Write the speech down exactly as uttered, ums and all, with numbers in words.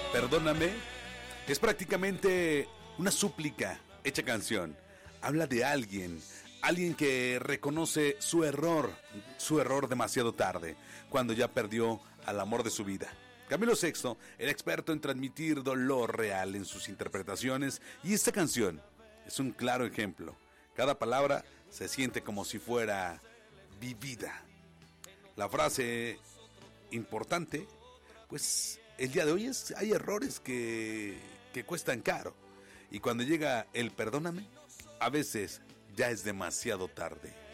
Perdóname es prácticamente una súplica hecha canción. Habla de alguien, alguien que reconoce su error, su error demasiado tarde, cuando ya perdió al amor de su vida. Camilo Sexto era experto en transmitir dolor real en sus interpretaciones, y esta canción es un claro ejemplo. Cada palabra se siente como si fuera vivida. La frase importante, pues el día de hoy es: hay errores que, que cuestan caro, y cuando llega el perdóname, a veces ya es demasiado tarde.